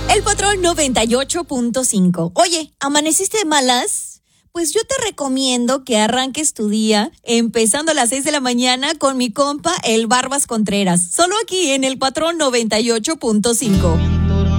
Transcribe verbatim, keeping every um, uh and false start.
El Patrón noventa y ocho punto cinco. Oye, ¿amaneciste de malas? Pues yo te recomiendo que arranques tu día empezando a las seis de la mañana con mi compa, el Barbas Contreras. Solo aquí en El Patrón noventa y ocho punto cinco.